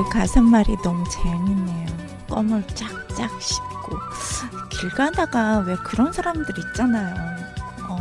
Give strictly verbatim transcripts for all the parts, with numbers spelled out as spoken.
그 가사 말이 너무 재밌네요. 껌을 쫙쫙 씹고. 길 가다가 왜 그런 사람들 있잖아요. 어,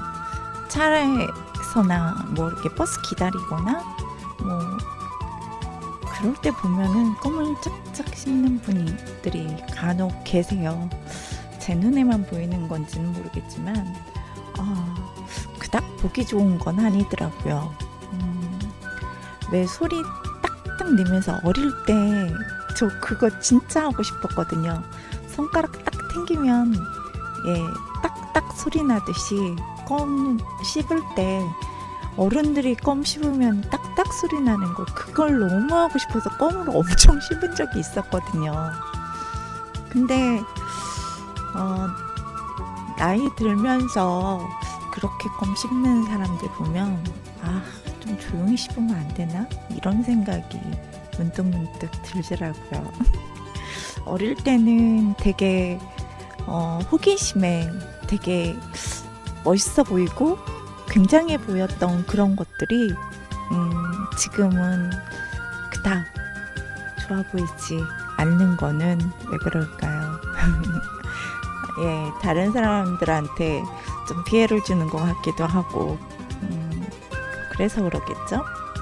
차에서나 뭐 이렇게 버스 기다리거나 뭐 그럴 때 보면은 껌을 쫙쫙 씹는 분들이 간혹 계세요. 제 눈에만 보이는 건지는 모르겠지만 아, 그닥 보기 좋은 건 아니더라고요. 음, 왜 소리 딱딱 내면서 어릴 때 저 그거 진짜 하고 싶었거든요. 손가락 딱 튕기면 예, 딱딱 소리 나듯이 껌 씹을 때 어른들이 껌 씹으면 딱딱 소리 나는 거 그걸 너무 하고 싶어서 껌을 엄청 씹은 적이 있었거든요. 근데 어, 나이 들면서 그렇게 껌 씹는 사람들 보면 아, 좀 조용히 씹으면 안 되나? 이런 생각이 문득문득 들더라고요. 어릴 때는 되게 어, 호기심에 되게 멋있어 보이고 굉장해 보였던 그런 것들이 음, 지금은 그닥 좋아 보이지 않는 거는 왜 그럴까요? 예, 다른 사람들한테 좀 피해를 주는 것 같기도 하고 음, 그래서 그러겠죠?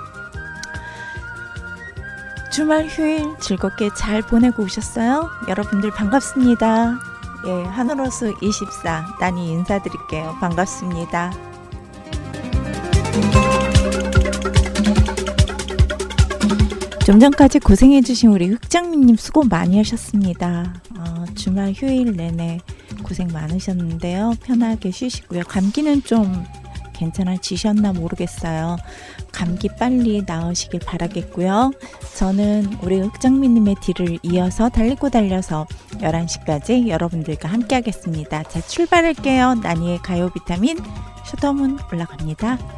주말 휴일 즐겁게 잘 보내고 오셨어요? 여러분들 반갑습니다. 예, 하늘호수 이십사 난이 인사드릴게요. 반갑습니다. 좀 전까지 고생해주신 우리 흑장미님 수고 많이 하셨습니다. 어, 주말 휴일 내내 고생 많으셨는데요. 편하게 쉬시고요. 감기는 좀 괜찮아지셨나 모르겠어요. 감기 빨리 나으시길 바라겠고요. 저는 우리 흑장미님의 뒤를 이어서 달리고 달려서 열한 시까지 여러분들과 함께 하겠습니다. 자, 출발할게요. 나니의 가요 비타민 슈터문 올라갑니다.